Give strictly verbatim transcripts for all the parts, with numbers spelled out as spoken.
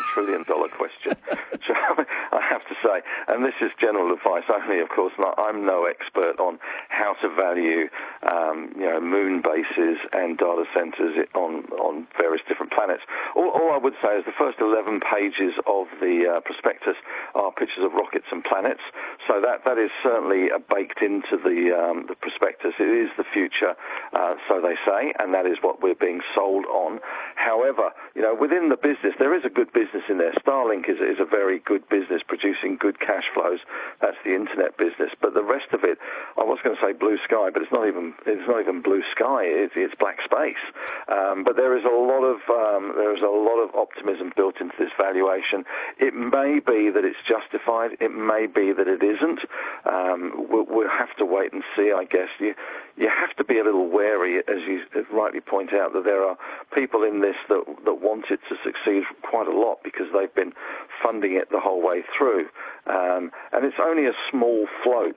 trillion dollar question. So I have to say, and this is general advice only, of course. Not, I'm no expert on how to value, um, you know, moon bases and data centers on on various different planets. All, all I would say is the first eleven pages of the uh, prospectus are pictures of rockets and planets. So that that is certainly uh, baked into the um, the prospectus. It is the future, uh, so they say, and that is what we're being sold on. However, you know, within the business, there is a good business in there. Starlink is, is a very good business, producing good cash flows. That's the internet business. But the rest of it, I was going to say blue sky, but it's not even it's not even blue sky. It's, it's black space. Um, but there is a lot of um, there is a lot of optimism built into this valuation. It may be that it's justified. It may be that it isn't. Um, we'll, we'll have to wait and see. I guess you you have to be a little wary, as you rightly point out, that there are people in this that that want it to succeed quite a lot because they've been funding it the whole way through. Um, and it's only a small float,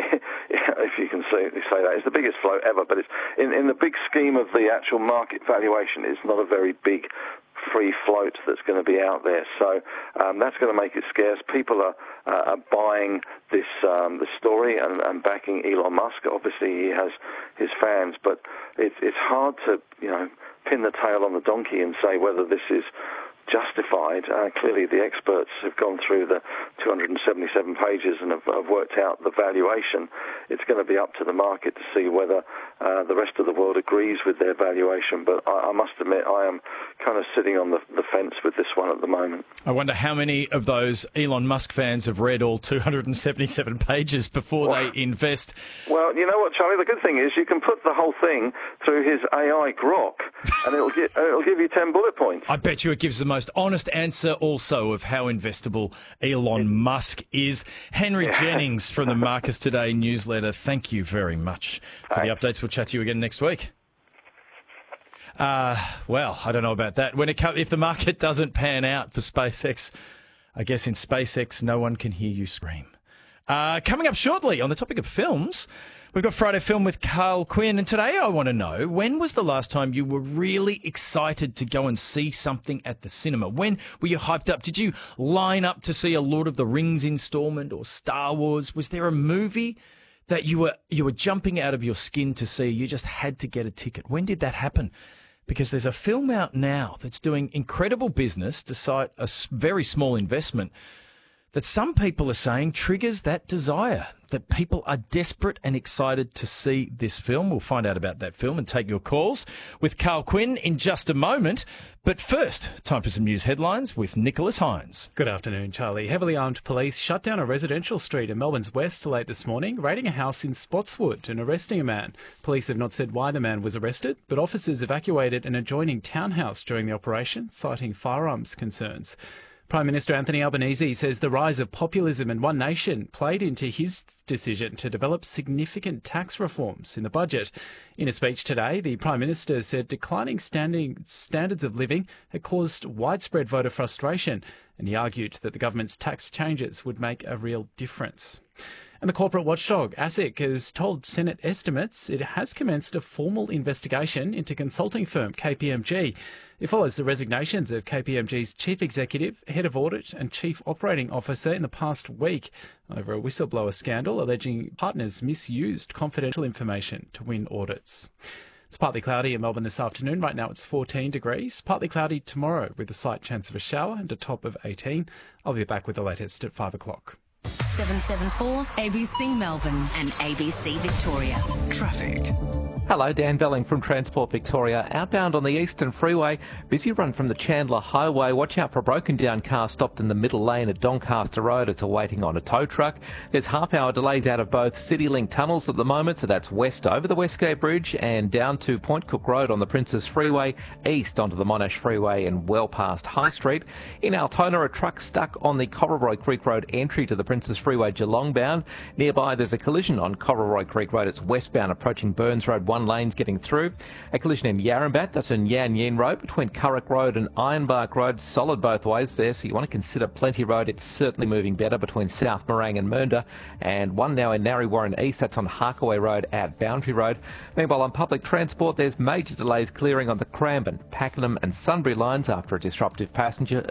if you can say, say that. It's the biggest float ever, but it's in, in the big scheme of the actual market valuation, it's not a very big free float that's going to be out there. So um, that's going to make it scarce. People are, uh, are buying this um, the story and, and backing Elon Musk. Obviously, he has his fans, but it's it's hard to, you know, pin the tail on the donkey and say whether this is justified. Uh, clearly, the experts have gone through the two hundred seventy-seven pages and have, have worked out the valuation. It's going to be up to the market to see whether uh, the rest of the world agrees with their valuation. But I, I must admit, I am kind of sitting on the, the fence with this one at the moment. I wonder how many of those Elon Musk fans have read all two hundred seventy-seven pages before well, they invest. Well, you know what, Charlie? The good thing is you can put the whole thing through his A I Grok, and it'll, get, it'll give you ten bullet points. I bet you it gives the most honest answer also of how investable Elon yeah. Musk is. Henry yeah. Jennings from the Marcus Today newsletter, thank you very much for Thanks. the updates. We'll chat to you again next week. Uh, well, I don't know about that. When it comes, if the market doesn't pan out for SpaceX, I guess in SpaceX no one can hear you scream. Uh, coming up shortly on the topic of films, we've got Friday Film with Carl Quinn, and today I want to know, when was the last time you were really excited to go and see something at the cinema? When were you hyped up? Did you line up to see a Lord of the Rings installment or Star Wars? Was there a movie that you were you were jumping out of your skin to see? You just had to get a ticket. When did that happen? Because there's a film out now that's doing incredible business despite a very small investment that some people are saying triggers that desire, that people are desperate and excited to see this film. We'll find out about that film and take your calls with Carl Quinn in just a moment. But first, time for some news headlines with Nicholas Hines. Good afternoon, Charlie. Heavily armed police shut down a residential street in Melbourne's west late this morning, raiding a house in Spotswood and arresting a man. Police have not said why the man was arrested, but officers evacuated an adjoining townhouse during the operation, citing firearms concerns. Prime Minister Anthony Albanese says the rise of populism and One Nation played into his decision to develop significant tax reforms in the budget. In a speech today, the Prime Minister said declining standing standards of living had caused widespread voter frustration, and he argued that the government's tax changes would make a real difference. And the corporate watchdog, ASIC, has told Senate estimates it has commenced a formal investigation into consulting firm K P M G. It follows the resignations of K P M G's chief executive, head of audit and chief operating officer in the past week over a whistleblower scandal alleging partners misused confidential information to win audits. It's partly cloudy in Melbourne this afternoon. Right now it's fourteen degrees. Partly cloudy tomorrow with a slight chance of a shower and a top of eighteen. I'll be back with the latest at five o'clock. seven seven four A B C Melbourne and A B C Victoria. Traffic. Hello, Dan Belling from Transport Victoria. Outbound on the Eastern Freeway, busy run from the Chandler Highway. Watch out for a broken down car stopped in the middle lane at Doncaster Road. It's awaiting on a tow truck. There's half hour delays out of both CityLink tunnels at the moment, so that's west over the Westgate Bridge and down to Point Cook Road on the Princes Freeway, east onto the Monash Freeway and well past High Street. In Altona, a truck stuck on the Corroboy Creek Road entry to the Princes Freeway Geelong bound. Nearby, there's a collision on Corroboy Creek Road. It's westbound approaching Burns Road. One lane's getting through. A collision in Yarrambat, that's in Yan Yen Road between Currick Road and Ironbark Road. Solid both ways there, so you want to consider Plenty Road. It's certainly moving better between South Morang and Mernda. And one now in Narre Warren East, that's on Harkaway Road at Boundary Road. Meanwhile, on public transport, there's major delays clearing on the Cranbourne, Pakenham and Sunbury lines after a disruptive passenger